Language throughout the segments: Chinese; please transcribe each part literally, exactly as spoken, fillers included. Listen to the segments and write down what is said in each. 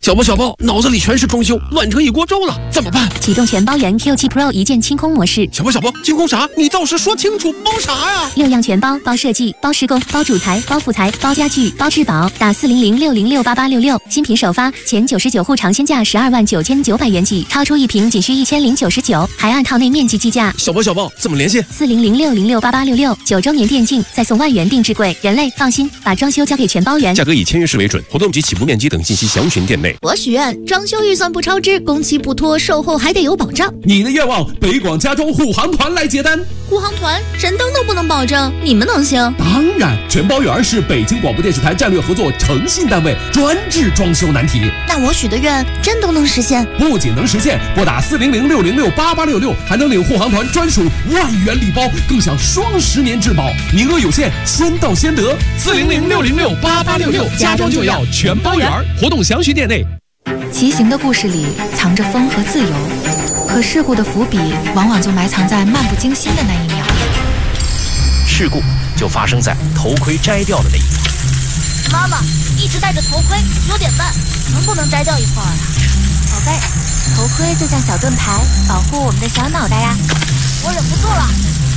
小包小包，脑子里全是装修，乱成一锅粥了，怎么办？ 启动全包元 Q 七 Pro 一键清空模式。 小包小包，清空啥？你倒是说清楚，包啥呀？ 六样全包，包设计，包施工，包主材，包副材，包家具，包质保。打四零零六零六八八六六，新品首发，前九十九户尝鲜价十二万九千九百元起，超出一瓶仅需一千零九十九，还按套内面积计价。 小包小包，怎么联系？ 四零零六零六八八六六，九周年电竞，再送万元定制柜。人类放心，把装修交给全包园。 价格以签约式为准，活动及起步面积等信息详询店内。 我许愿，装修预算不超支，工期不拖，售后还得有保障。 你的愿望，北广家装护航团来接单。 护航团神灯都不能保证，你们能行？ 当然，全包园是北京广播电视台战略合作诚信单位，专治装修难题。 那我许的愿真都能实现？ 不仅能实现，拨打四零零六零六八八六六，还能领护航团专属万元礼包，更享双十年质保，名额有限，先到先得。 四零零六零六八八六六，家装就要全包园，活动详询店内。 骑行的故事里藏着风和自由，可事故的伏笔往往就埋藏在漫不经心的那一秒。 事故就发生在头盔摘掉的那一秒。 妈妈一直戴着头盔，有点慢，能不能摘掉一块儿啊？宝贝，头盔就像小盾牌，保护我们的小脑袋呀。我忍不住了。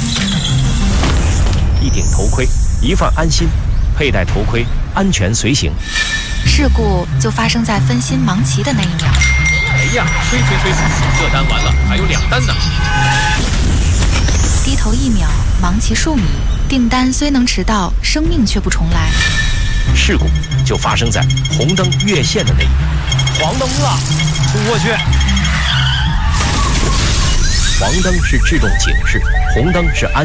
一顶头盔，一份安心，佩戴头盔，安全随行。 事故就发生在分心忙骑的那一秒。 哎呀，催催催，这单完了，还有两单呢。 低头一秒，忙骑数米，订单虽能迟到，生命却不重来。 事故就发生在红灯越线的那一秒。 黄灯了，冲过去。 黄灯是制动警示，红灯是安